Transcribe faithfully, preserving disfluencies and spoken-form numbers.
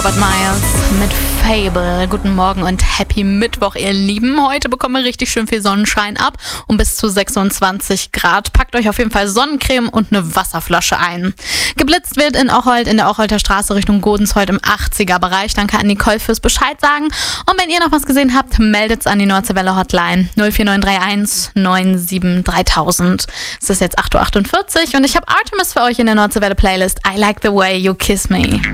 Robert Miles mit Fable. Guten Morgen und Happy Mittwoch, ihr Lieben. Heute bekommen wir richtig schön viel Sonnenschein ab und bis zu sechsundzwanzig Grad. Packt euch auf jeden Fall Sonnencreme und eine Wasserflasche ein. Geblitzt wird in Ocholt, in der Ocholter Straße Richtung Godensholt im achtziger Bereich. Dann kann Nicole fürs Bescheid sagen. Und wenn ihr noch was gesehen habt, meldet's an die Nordseewelle Hotline null vier neun drei eins neun sieben dreitausend. Es ist jetzt acht Uhr achtundvierzig und ich habe Artemis für euch in der Nordseewelle Playlist I Like the Way You Kiss Me.